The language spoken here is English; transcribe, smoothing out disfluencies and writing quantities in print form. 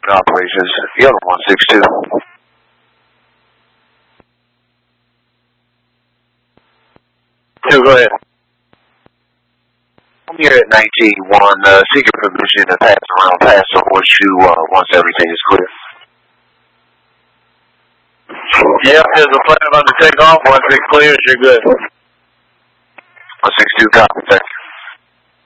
operations. Yellow 162. Go ahead. I'm here at 19-1, seeking permission to pass around past the horseshoe once everything is clear. Yep, there's a plan about to take off. Once it clears, you're good. 162, copy, thank you.